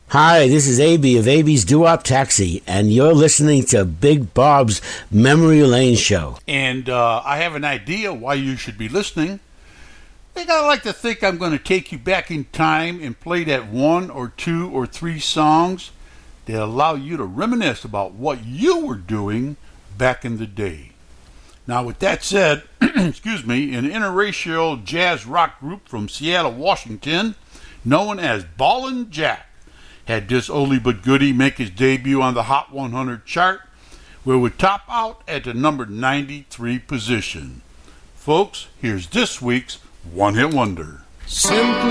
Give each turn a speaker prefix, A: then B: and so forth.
A: Hi, this is AB of AB's Doo-Wop Taxi, and you're listening to Big Bob's Memory Lane Show.
B: And I have an idea why you should be listening. I think I like to think I'm going to take you back in time and play that 1 or 2 or 3 songs that allow you to reminisce about what you were doing back in the day. Now, with that said, excuse me, an interracial jazz rock group from Seattle, Washington, known as Ballin' Jack, had this oldie but goodie make his debut on the Hot 100 chart, where it would top out at the number 93 position. Folks, here's this week's One Hit Wonder.
C: Simply